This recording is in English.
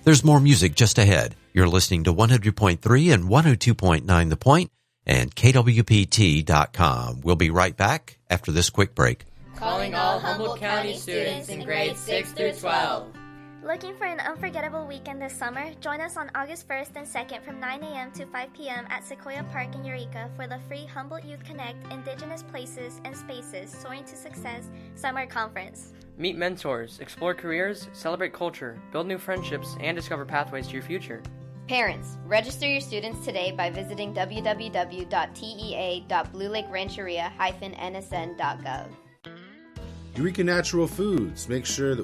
There's more music just ahead. You're listening to 100.3 and 102.9 The Point and KWPT.com. We'll be right back after this quick break. Calling all Humboldt County students in grades 6 through 12. Looking for an unforgettable weekend this summer? Join us on August 1st and 2nd from 9 a.m. to 5 p.m. at Sequoia Park in Eureka for the free Humboldt Youth Connect Indigenous Places and Spaces Soaring to Success Summer Conference. Meet mentors, explore careers, celebrate culture, build new friendships, and discover pathways to your future. Parents, register your students today by visiting www.tea.bluelakerancheria-nsn.gov. Eureka Natural Foods. Make sure that